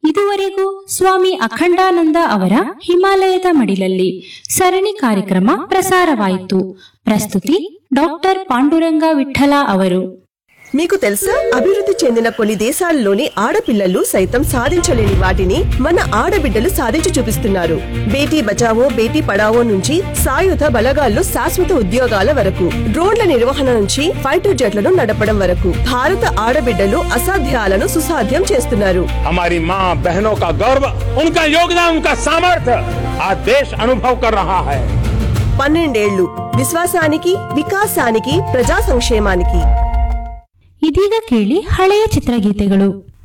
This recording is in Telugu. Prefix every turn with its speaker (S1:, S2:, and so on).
S1: ಇದುವರೆಗೂ ಸ್ವಾಮಿ ಅಖಂಡಾನಂದ ಅವರ ಹಿಮಾಲಯದ ಮಡಿಲಲ್ಲಿ ಸರಣಿ ಕಾರ್ಯಕ್ರಮ ಪ್ರಸಾರವಾಯಿತು. ಪ್ರಸ್ತುತಿ ಡಾಕ್ಟರ್ ಪಾಂಡುರಂಗ ವಿಠಲ ಅವರು.
S2: మీకు తెలుసా, అభివృద్ధి చెందిన కొన్ని దేశాల్లోని ఆడపిల్లలు సైతం సాధించలేని వాటిని మన ఆడబిడ్డలు సాధించి చూపిస్తున్నారు. బేటీ బచావో బేటీ పడావో నుంచి సాయుధ బలగాల్లో శాశ్వత ఉద్యోగాల వరకు, డ్రోన్ల నిర్వహణ నుంచి ఫైటర్ జెట్లను నడపడం వరకు భారత ఆడబిడ్డలు అసాధ్యాలను సుసాధ్యం చేస్తున్నారు.
S3: हमारी माँ बहनों का गौरव, उनका योगदान, उनका सामर्थ्य आज देश अनुभव कर रहा है.
S2: 12 ఏళ్లు విశ్వాసానికి, వికాసానికి, ప్రజా సంక్షేమానికి.
S1: ಇದೀಗ ಕೇಳಿ ಹಳೆಯ ಚಿತ್ರಗೀತೆಗಳು.